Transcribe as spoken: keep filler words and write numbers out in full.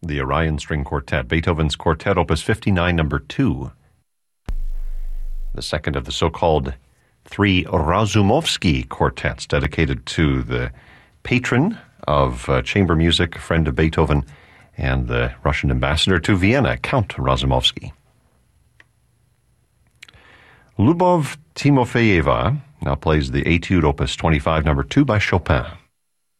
the Orion String Quartet, Beethoven's Quartet Opus fifty-nine, number two. The second of the so-called three Razumovsky quartets, dedicated to the patron of uh, chamber music, friend of Beethoven, and the Russian ambassador to Vienna, Count Razumovsky. Lubov Timofeyeva now plays the Etude Opus twenty-five, number two by Chopin.